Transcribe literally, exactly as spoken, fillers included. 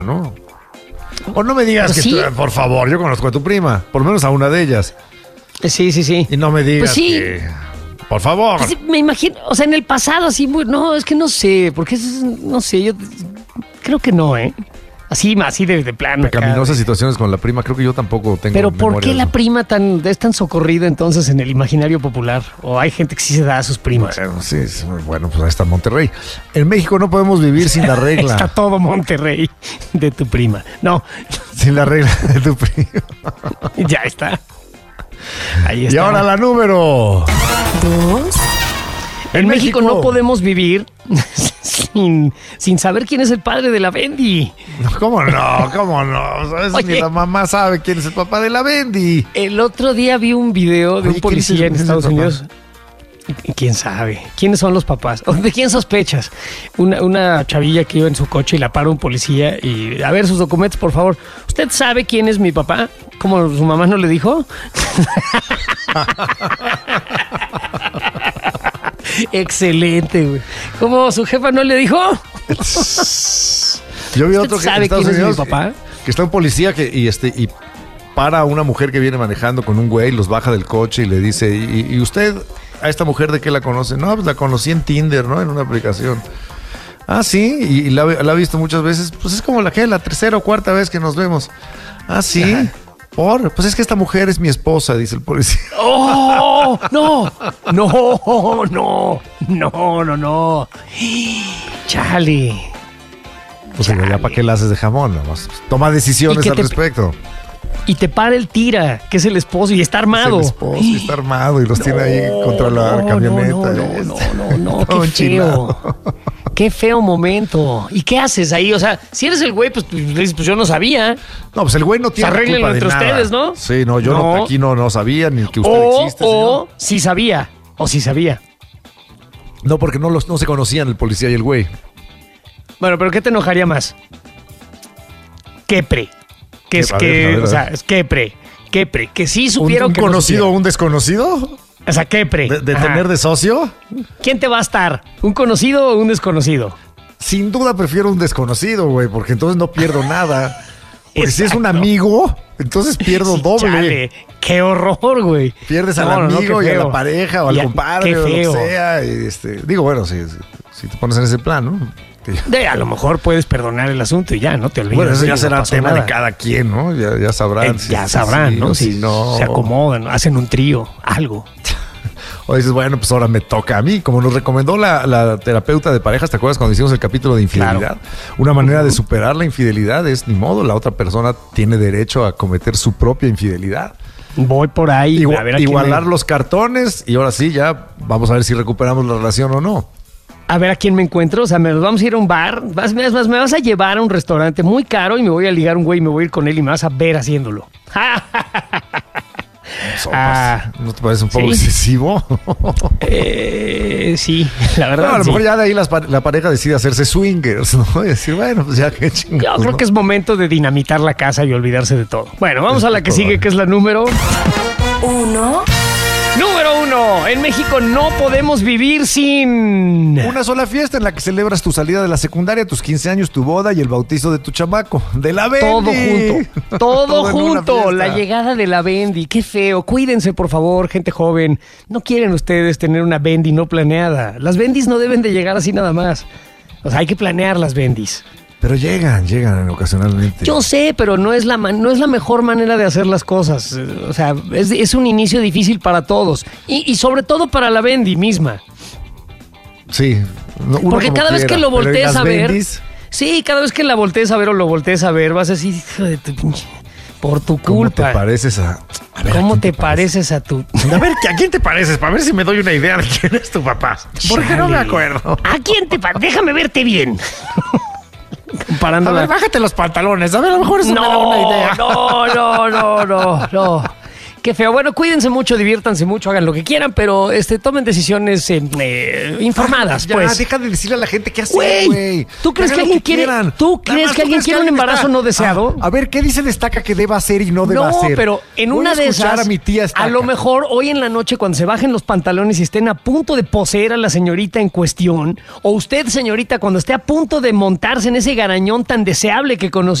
¿no? O no me digas Pero que, sí. tú, por favor, yo conozco a tu prima, por lo menos a una de ellas. Sí, sí, sí. Y no me digas Pues sí. que... Por favor. Pues sí, me imagino, o sea, en el pasado así, muy, no, es que no sé, porque es, no sé, yo creo que no, ¿eh? Así, así de, de plano. acá. Pecaminosas situaciones con la prima, creo que yo tampoco tengo Pero ¿por memoria qué de la eso. prima tan, es tan socorrida entonces en el imaginario popular? ¿O hay gente que sí se da a sus primas? Bueno, sí, sí, bueno, pues ahí está Monterrey. En México no podemos vivir sin la regla. Está todo Monterrey de tu prima. No, Sin la regla de tu prima. ya está. Ahí está. Y ahora la número... dos. En, En México, México. no podemos vivir sin, sin saber quién es el padre de la Bendy. No, ¿cómo no? ¿Cómo no? ¿Sabes? Oye. Ni la mamá sabe quién es el papá de la Bendy. El otro día vi un video de Oye, un ¿quién es el- policía en quién es el Estados papá? Unidos. ¿Y ¿Quién sabe? ¿Quiénes son los papás? ¿O ¿De quién sospechas? Una, una chavilla que iba en su coche y la para un policía y... A ver, sus documentos, por favor. ¿Usted sabe quién es mi papá? ¿Cómo su mamá no le dijo? Excelente, güey. ¿Cómo su jefa no le dijo? Yo vi ¿Usted otro que en sabe Estados quién es mi Unidos, papá? Que, que está un policía que y este y para a una mujer que viene manejando con un güey, los baja del coche y le dice, ¿y, y usted a esta mujer de qué la conoce? No, pues la conocí en Tinder, ¿no? En una aplicación. Ah, sí, y, y la, la ha visto muchas veces. Pues es como la que la tercera o cuarta vez que nos vemos. Ah, sí. Ajá. Por, pues es que esta mujer es mi esposa, dice el policía. ¡Oh! ¡No! ¡No! ¡No! ¡No! ¡No! ¡No! ¡Chale! Pues ya Chale. para qué la haces de jamón, nomás. Toma decisiones ¿Y qué al te- respecto. Y te para el tira, que es el esposo, y está Es armado. el esposo y está armado y los tiene ahí contra la No, camioneta. No, no, ¿eh? no, no, no, Todo qué enchilado. feo. Qué feo momento. ¿Y qué haces ahí? O sea, si eres el güey, pues, pues, pues yo no sabía. No, pues el güey no tiene la arréglenlo culpa de entre nada. ustedes, ¿no? Sí, no, yo no, No. aquí no, no sabía ni que usted O, existe, o señor. si sabía, o si sabía. No, porque no, los, no se conocían el policía y el güey. Bueno, pero ¿qué te enojaría más? Quepre. Que es A ver, que, a ver, a o sea, ver. es Quepre. Quepre. Que sí ¿Un, supieron un que no conocido o supieron. un desconocido? O sea, Quepre. ¿De, de Ajá. tener de socio? ¿Quién te va a estar? ¿Un conocido o un desconocido? Sin duda prefiero un desconocido, güey, porque entonces no pierdo nada. Porque si es un Exacto. amigo, entonces pierdo Sí, doble. chale, qué horror, güey. Pierdes al No, no, no, amigo qué y a feo. la pareja o al Y a- compadre qué o lo que feo. sea. Y este, digo, bueno, si, si te pones en ese plan, ¿no? Que ya- De, a lo mejor puedes perdonar el asunto y ya, no te olvides. Bueno, eso y ya no será pasó tema nada. de cada quien, ¿no? Ya, ya sabrán. Eh, si- ya si sabrán, sí ¿no? o Si si no. se acomodan, hacen un trío, algo. O dices, bueno, pues ahora me toca a mí. Como nos recomendó la, la terapeuta de parejas, ¿te acuerdas cuando hicimos el capítulo de infidelidad? Claro. Una manera de superar la infidelidad es, ni modo, la otra persona tiene derecho a cometer su propia infidelidad. Voy por ahí. Igua- a ver a quién igualar me- los cartones y ahora sí, ya vamos a ver si recuperamos la relación o no. A ver a quién me encuentro. O sea, me vamos a ir a un bar. Vas, me, vas- me vas a llevar a un restaurante muy caro y me voy a ligar a un güey y me voy a ir con él y me vas a ver haciéndolo. Sopas. Ah, ¿No te parece un poco ¿sí? excesivo? Eh, sí, la verdad. No, a lo sí. mejor ya de ahí las pa- la pareja decide hacerse swingers, ¿no? Y decir, bueno, pues ya que Yo chingados, creo ¿no? que es momento de dinamitar la casa y olvidarse de todo. Bueno, vamos a la que sigue, que es la número... Uno, Número uno. En México no podemos vivir sin... Una sola fiesta en la que celebras tu salida de la secundaria, tus quince años, tu boda y el bautizo de tu chamaco. De la Bendy. Todo junto, todo, Todo en una junto, fiesta. la llegada de la Bendy, qué feo, cuídense por favor, gente joven, no quieren ustedes tener una Bendy no planeada, las Bendys no deben de llegar así nada más, o sea, hay que planear las Bendys. Pero llegan, llegan ocasionalmente. Yo sé, pero no es la, man- no es la mejor manera de hacer las cosas, eh, o sea, es, es un inicio difícil para todos, y, y sobre todo para la Bendy misma, Sí. no, uno porque como cada vez quiera, que lo pero en voltees las a ver... Bendys, Sí, cada vez que la voltees a ver o lo voltees a ver, vas así, hijo de tu pinche- por tu ¿cómo culpa. te pareces a... a ver, ¿a ¿Cómo quién te pareces a tu... A ver, ¿a quién te pareces? Para ver si me doy una idea de quién es tu papá. Porque no me Chale. acuerdo. ¿A quién te pareces? Déjame verte bien. A Comparándola. ver, bájate los pantalones. A ver, a lo mejor eso me da No, una idea. no, no, no, no, no. Qué feo. Bueno, cuídense mucho, diviértanse mucho, hagan lo que quieran, pero este, tomen decisiones eh, eh, informadas, ya, pues. deja de decirle a la gente qué hacer, Güey, güey. ¿tú crees Hagan que lo alguien quiere, quieran. ¿tú Nada crees más, que alguien crees quiere un alguien embarazo está- no deseado? Ah, a ver, ¿qué dice Destaca que deba hacer y no deba No, hacer? pero en Voy una a de escuchar esas, a mi tía a Estaca. lo mejor hoy en la noche cuando se bajen los pantalones y estén a punto de poseer a la señorita en cuestión, o usted, señorita, cuando esté a punto de montarse en ese garañón tan deseable que conoció,